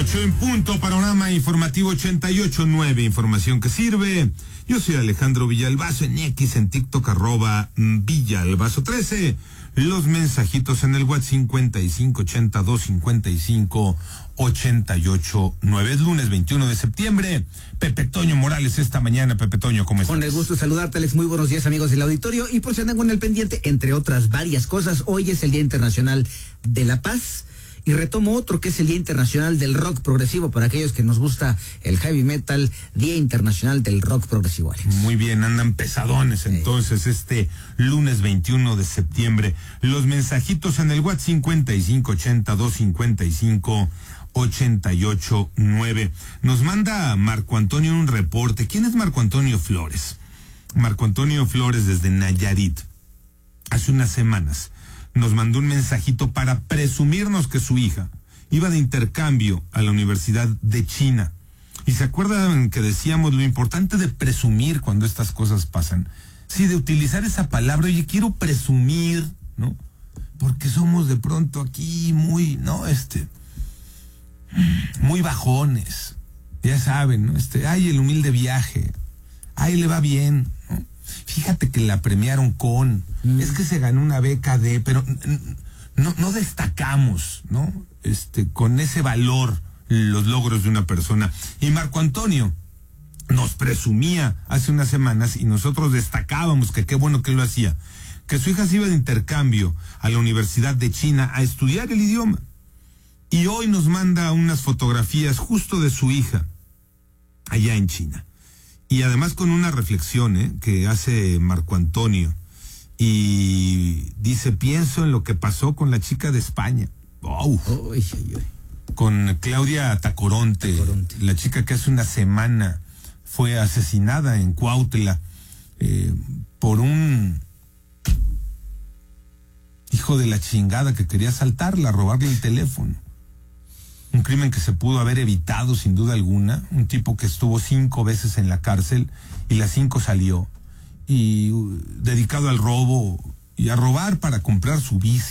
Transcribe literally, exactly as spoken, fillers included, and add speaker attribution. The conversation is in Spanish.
Speaker 1: Ocho en punto, panorama informativo ochenta y ocho nueve, información que sirve. Yo soy Alejandro Villalbazo, en X, en TikTok, arroba Villalbazo trece. Los mensajitos en el WhatsApp cincuenta y cinco ochenta y dos cincuenta y cinco ochenta y ocho nueve. Es lunes veintiuno de septiembre. Pepe Toño Morales esta mañana. Pepe Toño, ¿cómo estás?
Speaker 2: Con el gusto de saludarte, Alex. Muy buenos días, amigos del auditorio. Y por si andan con el pendiente, entre otras varias cosas, hoy es el Día Internacional de la Paz. Y retomo otro que es el Día Internacional del Rock Progresivo, para aquellos que nos gusta el heavy metal, Día Internacional del Rock Progresivo, Alex.
Speaker 1: Muy bien, andan pesadones entonces este lunes veintiuno de septiembre. Los mensajitos en el WhatsApp cincuenta y cinco ochenta y dos cincuenta y cinco ochenta y ocho nueve. Nos manda Marco Antonio un reporte. ¿Quién es Marco Antonio Flores? Marco Antonio Flores desde Nayarit. Hace unas semanas nos mandó un mensajito para presumirnos que su hija iba de intercambio a la Universidad de China. Y se acuerdan que decíamos lo importante de presumir cuando estas cosas pasan. Sí, de utilizar esa palabra, oye, quiero presumir, ¿no? Porque somos de pronto aquí muy, ¿no? Este, muy bajones. Ya saben, ¿no? Este, ay, el humilde viaje. Ay, le va bien, ¿no? Fíjate que la premiaron con, mm. es que se ganó una beca de, pero no, no destacamos, ¿no? Este, con ese valor los logros de una persona. Y Marco Antonio nos presumía hace unas semanas y nosotros destacábamos que qué bueno que lo hacía, que su hija se iba de intercambio a la Universidad de China a estudiar el idioma. Y hoy nos manda unas fotografías justo de su hija allá en China. Y además con una reflexión ¿eh? que hace Marco Antonio. Y dice, pienso en lo que pasó con la chica de España. Oh,
Speaker 2: oh, ay, ay, ay.
Speaker 1: Con Claudia Tacoronte, Tacoronte, la chica que hace una semana fue asesinada en Cuautla eh, por un hijo de la chingada que quería asaltarla, robarle el teléfono. Un crimen que se pudo haber evitado sin duda alguna. Un tipo que estuvo cinco veces en la cárcel y las cinco salió. Y uh, dedicado al robo y a robar para comprar su bici.